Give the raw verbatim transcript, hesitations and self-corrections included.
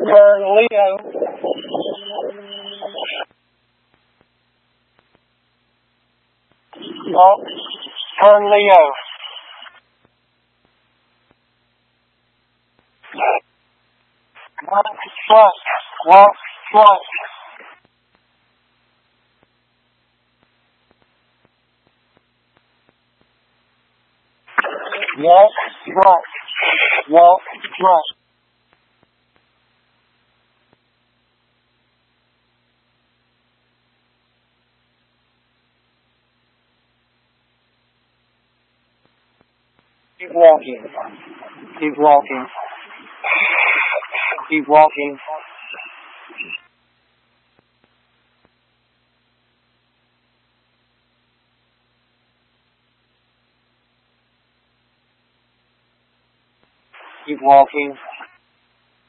Turn Leo. Walk. Turn Leo. Walk front. Walk front. Walk front. Walk front. Keep walking. Keep walking. Keep walking. Keep walking.